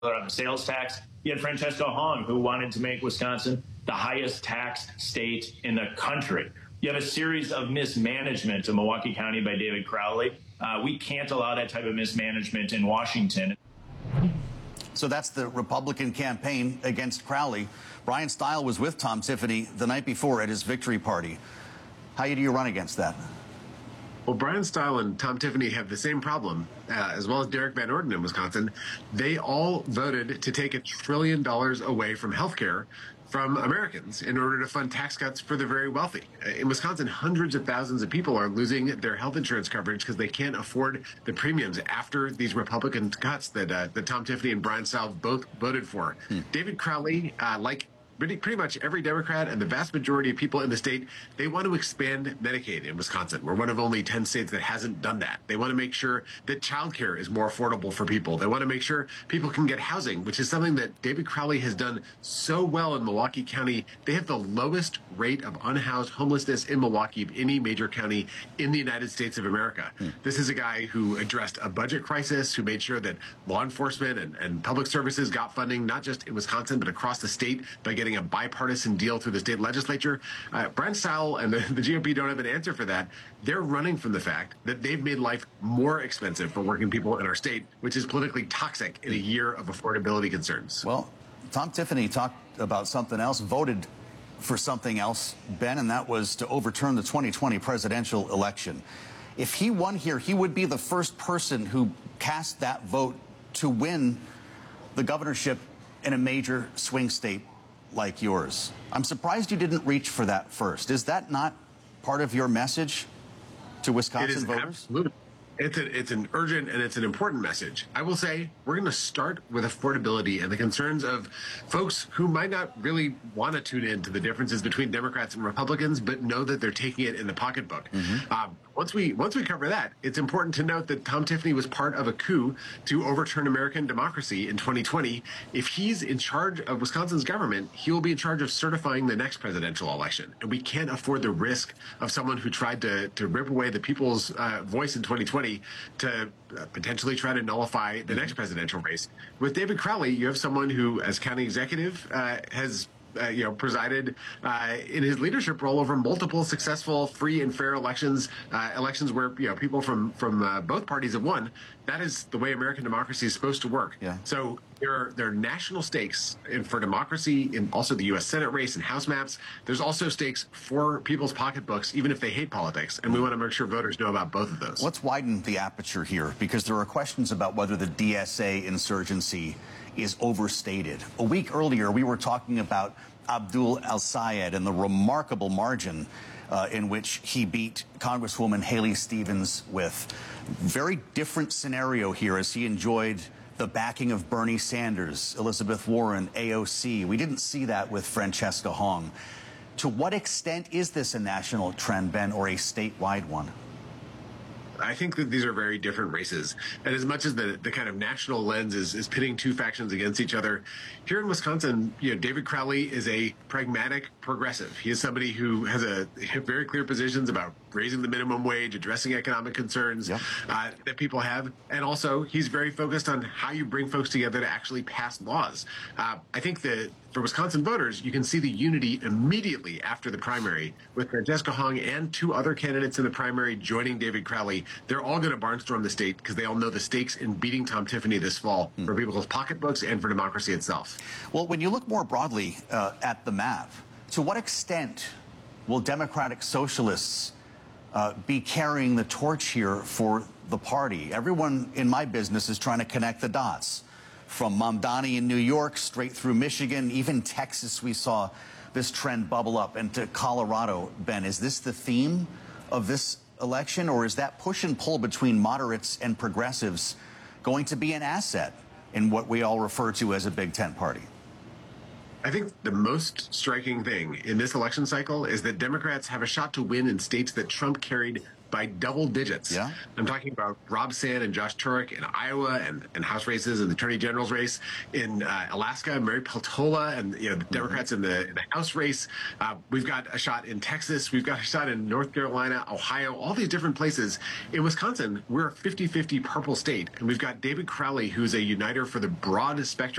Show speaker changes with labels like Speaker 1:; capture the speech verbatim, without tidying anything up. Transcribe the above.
Speaker 1: on the sales tax. You had Francesca Hong, who wanted to make Wisconsin the highest taxed state in the country. You have a series of mismanagement in Milwaukee County by David Crowley. Uh, we can't allow that type of mismanagement in Washington.
Speaker 2: So that's the Republican campaign against Crowley. Brian Stile was with Tom Tiffany the night before at his victory party. How do you run against that?
Speaker 3: Well, Brian Stile and Tom Tiffany have the same problem, uh, as well as Derek Van Orden in Wisconsin. They all voted to take a trillion dollars away from health care from Americans in order to fund tax cuts for the very wealthy. In Wisconsin, hundreds of thousands of people are losing their health insurance coverage because they can't afford the premiums after these Republican cuts that, uh, that Tom Tiffany and Brian Stile both voted for. Hmm. David Crowley, uh, like Pretty, pretty much every Democrat and the vast majority of people in the state, they want to expand Medicaid in Wisconsin. We're one of only ten states that hasn't done that. They want to make sure that childcare is more affordable for people. They want to make sure people can get housing, which is something that David Crowley has done so well in Milwaukee County. They have the lowest rate of unhoused homelessness in Milwaukee of any major county in the United States of America. Hmm. This is a guy who addressed a budget crisis, who made sure that law enforcement and, and public services got funding, not just in Wisconsin, but across the state by getting a bipartisan deal through the state legislature. Uh, Brian Stile and the, the G O P don't have an answer for that. They're running from the fact that they've made life more expensive for working people in our state, which is politically toxic in a year of affordability concerns.
Speaker 2: Well, Tom Tiffany talked about something else, voted for something else, Ben, and that was to overturn the twenty twenty presidential election. If he won here, he would be the first person who cast that vote to win the governorship in a major swing state like yours. I'm surprised you didn't reach for that first. Is that not part of your message to Wisconsin voters?
Speaker 3: Absolutely. It's, a, it's an urgent and it's an important message. I will say we're going to start with affordability and the concerns of folks who might not really want to tune in to the differences between Democrats and Republicans, but know that they're taking it in the pocketbook. Mm-hmm. um, once we once we cover that, it's important to note that Tom Tiffany was part of a coup to overturn American democracy in twenty twenty. If he's in charge of Wisconsin's government, he will be in charge of certifying the next presidential election. And we can't afford the risk of someone who tried to, to rip away the people's uh, voice in twenty twenty to uh, potentially try to nullify the next presidential race. With David Crowley, you have someone who, as county executive, uh, has Uh, you know, presided uh, in his leadership role over multiple successful, free and fair elections, uh, elections where you know people from from uh, both parties have won. That is the way American democracy is supposed to work.
Speaker 2: Yeah.
Speaker 3: So there are there are national stakes in, for democracy, in also the U S Senate race and House maps. There's also stakes for people's pocketbooks, even if they hate politics, and we want to make sure voters know about both of those.
Speaker 2: Let's widen the aperture here, because there are questions about whether the D S A insurgency is overstated. A week earlier, we were talking about Abdul El-Sayed and the remarkable margin uh, in which he beat Congresswoman Haley Stevens with. Very different scenario here, as he enjoyed the backing of Bernie Sanders, Elizabeth Warren, A O C. We didn't see that with Francesca Hong. To what extent is this a national trend, Ben, or a statewide one?
Speaker 3: I think that these are very different races. And as much as the, the kind of national lens is, is pitting two factions against each other, here in Wisconsin, you know, David Crowley is a pragmatic progressive. He is somebody who has a very clear positions about raising the minimum wage, addressing economic concerns
Speaker 2: yep.
Speaker 3: uh, that people have. And also, he's very focused on how you bring folks together to actually pass laws. Uh, I think that for Wisconsin voters, you can see the unity immediately after the primary, with Francesca Hong and two other candidates in the primary joining David Crowley. They're all going to barnstorm the state because they all know the stakes in beating Tom Tiffany this fall mm. for people's pocketbooks and for democracy itself.
Speaker 2: Well, when you look more broadly uh, at the map, to what extent will Democratic Socialists uh, be carrying the torch here for the party? Everyone in my business is trying to connect the dots. From Mamdani in New York, straight through Michigan, even Texas, we saw this trend bubble up, and to Colorado. Ben, is this the theme of this election, or is that push and pull between moderates and progressives going to be an asset in what we all refer to as a Big Tent party?
Speaker 3: I think the most striking thing in this election cycle is that Democrats have a shot to win in states that Trump carried by double digits.
Speaker 2: Yeah.
Speaker 3: I'm talking about Rob Sand and Josh Turek in Iowa, and, and House races and the Attorney General's race in uh, Alaska, Mary Peltola, and you know the Democrats mm-hmm. in, the, in the House race. Uh, we've got a shot in Texas. We've got a shot in North Carolina, Ohio, all these different places. In Wisconsin, we're a fifty fifty purple state, and we've got David Crowley, who's a uniter for the broad spectrum